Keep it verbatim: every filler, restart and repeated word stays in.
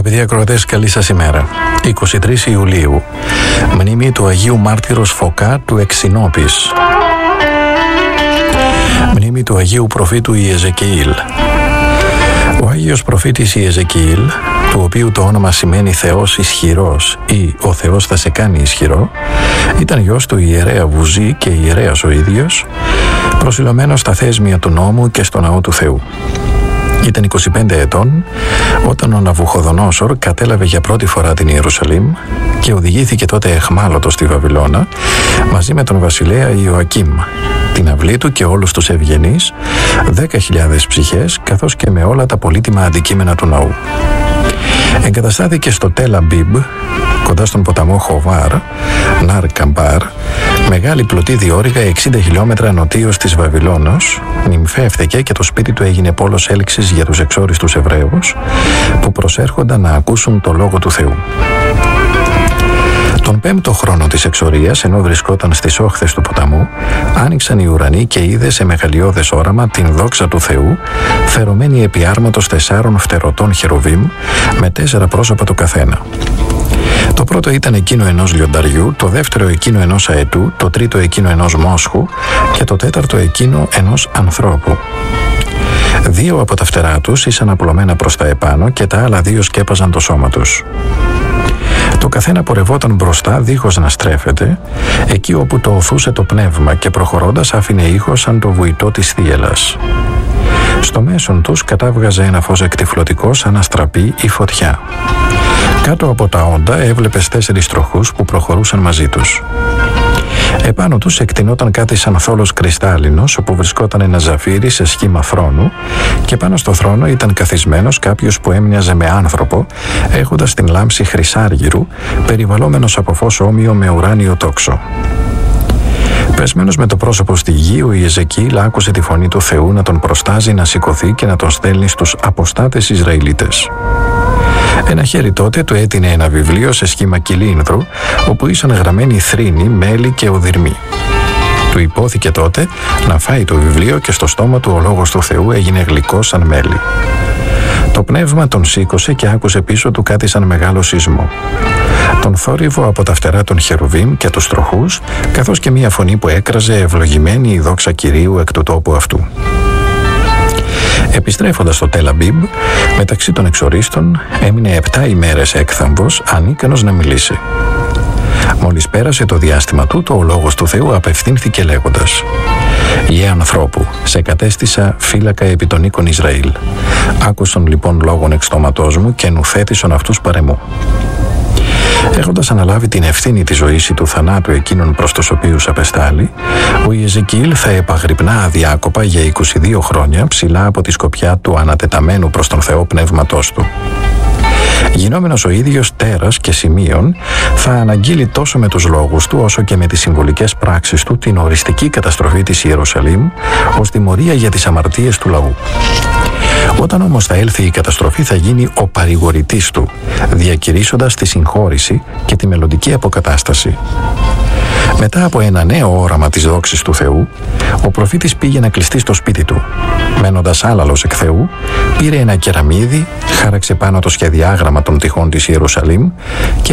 Αγαπητοί ακροατές, καλή σας ημέρα. είκοσι τρεις Ιουλίου, μνήμη του Αγίου Μάρτυρος Φωκά του Εξινόπης. Μνήμη του Αγίου Προφήτου Ιεζεκιήλ. Ο Άγιος Προφήτης Ιεζεκιήλ, του οποίου το όνομα σημαίνει Θεός ισχυρός ή ο Θεός θα σε κάνει ισχυρό, ήταν γιος του ιερέα Βουζή και ιερέας ο ίδιος, προσιλωμένος στα θέσμια του νόμου και στο ναό του Θεού. Ήταν είκοσι πέντε ετών όταν ο Ναβουχοδονόσορ κατέλαβε για πρώτη φορά την Ιερουσαλήμ και οδηγήθηκε τότε εχμάλωτος στη Βαβυλώνα μαζί με τον βασιλέα Ιωακήμ, την αυλή του και όλους τους ευγενείς, δέκα χιλιάδες ψυχές, καθώς και με όλα τα πολύτιμα αντικείμενα του ναού. Εγκαταστάθηκε στο Τελ Αμπίμπ, κοντά στον ποταμό Χοβάρ, Ναρ Καμπάρ, μεγάλη πλωτή διόρυγα εξήντα χιλιόμετρα νοτίως της Βαβυλώνος, νυμφεύθηκε και το σπίτι του έγινε πόλος έλξης για τους εξόριστους Εβραίους που προσέρχονταν να ακούσουν το λόγο του Θεού. Τον πέμπτο χρόνο της εξορίας, ενώ βρισκόταν στις όχθες του ποταμού, άνοιξαν οι ουρανοί και είδε σε μεγαλειώδες όραμα την δόξα του Θεού, φερωμένη επί άρματος τεσσάρων φτερωτών χερουβίμ, με τέσσερα πρόσωπα το καθένα. Το πρώτο ήταν εκείνο ενός λιονταριού, το δεύτερο εκείνο ενός αετού, το τρίτο εκείνο ενός μόσχου και το τέταρτο εκείνο ενός ανθρώπου. Δύο από τα φτερά τους ήσαν απλωμένα προς τα επάνω και τα άλλα δύο σκέπαζαν το σώμα τους. Το καθένα πορευόταν μπροστά δίχως να στρέφεται, εκεί όπου το οθούσε το πνεύμα και προχωρώντας άφηνε ήχο σαν το βουητό της θύελλας. Στο μέσον τους κατάβγαζε ένα φως εκτυφλωτικό σαν αστραπή ή φωτιά. Κάτω από τα όντα έβλεπες τέσσερις τροχούς που προχωρούσαν μαζί τους. Επάνω τους εκτινόταν κάτι σαν θόλος κρυστάλλινος, όπου βρισκόταν ένα ζαφύρι σε σχήμα θρόνου και πάνω στο θρόνο ήταν καθισμένος κάποιος που έμοιαζε με άνθρωπο, έχοντας την λάμψη χρυσάργυρου, περιβαλλόμενος από φως όμοιο με ουράνιο τόξο. Πεσμένος με το πρόσωπο στη γη, ο Ιεζεκιήλ άκουσε τη φωνή του Θεού να τον προστάζει να σηκωθεί και να τον στέλνει στους αποστάτες Ισραηλίτες. Ένα χέρι τότε του έτεινε ένα βιβλίο σε σχήμα κυλίνδρου, όπου ήσαν γραμμένοι θρήνοι, μέλι και οδυρμοί. Του υπόθηκε τότε να φάει το βιβλίο και στο στόμα του ο λόγος του Θεού έγινε γλυκό σαν μέλι. Το πνεύμα τον σήκωσε και άκουσε πίσω του κάτι σαν μεγάλο σεισμό. Τον θόρυβο από τα φτερά των χερουβίμ και τους τροχούς, καθώς και μία φωνή που έκραζε ευλογημένη η δόξα Κυρίου εκ του τόπου αυτού. Επιστρέφοντας στο Τελ Αμπίμπ, μεταξύ των εξορίστων έμεινε επτά ημέρες έκθαμβος, ανίκανος να μιλήσει. Μόλις πέρασε το διάστημα τούτο, ο λόγος του Θεού απευθύνθηκε λέγοντας: «Ιε ανθρώπου, σε κατέστησα φύλακα επί των οίκων Ισραήλ. Άκουσον λοιπόν λόγον εξ στόματός μου και νουθέτησον αυτούς παρεμού». Έχοντας αναλάβει την ευθύνη της ζωής ή του θανάτου εκείνων προς τους οποίους απεστάλλει, ο Ιεζεκιήλ θα επαγρυπνά αδιάκοπα για είκοσι δύο χρόνια ψηλά από τη σκοπιά του ανατεταμένου προς τον Θεό πνεύματός του. Γινόμενος ο ίδιος τέρας και σημείων, θα αναγγείλει τόσο με τους λόγους του όσο και με τις συμβολικές πράξεις του την οριστική καταστροφή της Ιερουσαλήμ ως τιμωρία για τις αμαρτίες του λαού. Όταν όμως θα έλθει η καταστροφή, θα γίνει ο παρηγορητής του, διακηρύσσοντας τη συγχώρηση και τη μελλοντική αποκατάσταση. Μετά από ένα νέο όραμα της δόξης του Θεού, ο προφήτης πήγε να κλειστεί στο σπίτι του. Μένοντας άλαλος εκ Θεού, πήρε ένα κεραμίδι, χάραξε πάνω το σχεδιάγραμμα των τυχών της Ιερουσαλήμ και